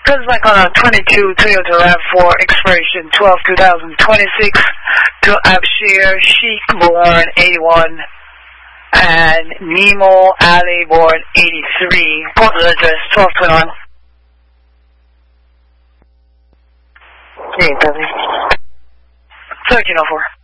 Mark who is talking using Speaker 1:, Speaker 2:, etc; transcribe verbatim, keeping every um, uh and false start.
Speaker 1: This is like on a twenty-two Toyota RAV four, expiration twelve two thousand twenty-six, to Abshir Sheikh, born eighty-one, and Nemo Ali, born eighty-three. Postal address twelve twenty-one. thirteen oh four.